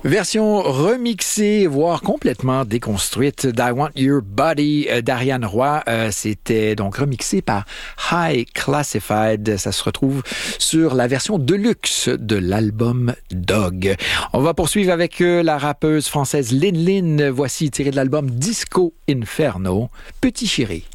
Version remixée, voire complètement déconstruite d'I Want Your Body d'Ariane Roy. C'était donc remixé par High Classified. Ça se retrouve sur la version deluxe de l'album Dog. On va poursuivre avec la rappeuse française Lin Lin. Voici tiré de l'album Disco Inferno, Petit Chéri.